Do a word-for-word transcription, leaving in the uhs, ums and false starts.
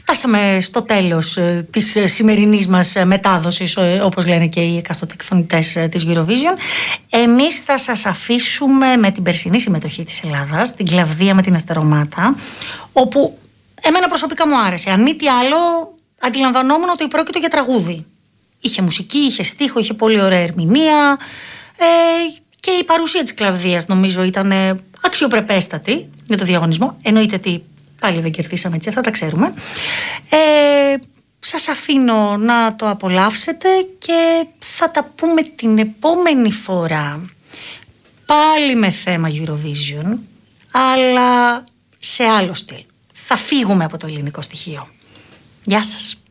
φτάσαμε στο τέλος της σημερινής μας μετάδοσης, όπως λένε και οι εκάστοτε εκφωνητές της Eurovision. Εμείς θα σας αφήσουμε με την περσινή συμμετοχή της Ελλάδας, την Κλαβδία με την Αστερομάτα, όπου εμένα προσωπικά μου άρεσε. Αν μη τι άλλο, αντιλαμβανόμουν ότι πρόκειται για τραγούδι. Είχε μουσική, είχε στίχο, είχε πολύ ωραία ερμηνεία, ε, και η παρουσία της Κλαβδίας νομίζω ήταν αξιοπρεπέστατη για το διαγωνισμό. Εννοείται ότι πάλι δεν κερδίσαμε, έτσι, αυτά τα ξέρουμε. Ε, σας αφήνω να το απολαύσετε και θα τα πούμε την επόμενη φορά. Πάλι με θέμα Eurovision, αλλά σε άλλο στυλ. Θα φύγουμε από το ελληνικό στοιχείο. Γεια σας.